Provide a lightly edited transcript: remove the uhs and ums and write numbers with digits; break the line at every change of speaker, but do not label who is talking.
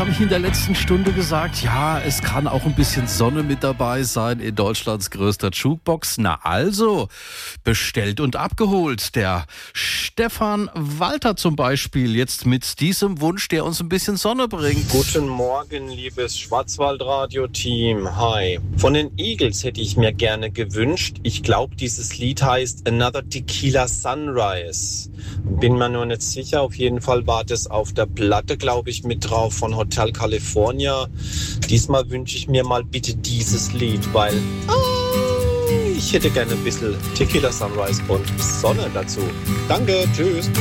habe ich in der letzten Stunde gesagt, ja, es kann auch ein bisschen Sonne mit dabei sein in Deutschlands größter Jukebox. Na also, bestellt und abgeholt. Der Stefan Walter zum Beispiel jetzt mit diesem Wunsch, der uns ein bisschen Sonne bringt.
Guten Morgen, liebes Schwarzwaldradio-Team. Hi. Von den Eagles hätte ich mir gerne gewünscht. Ich glaube, dieses Lied heißt Another Tequila Sunrise. Bin mir nur nicht sicher. Auf jeden Fall war das auf der Platte, glaube ich, mit drauf von Hotel California. Diesmal wünsche ich mir mal bitte dieses Lied, weil ich hätte gerne ein bisschen Tequila Sunrise und Sonne dazu. Danke, tschüss.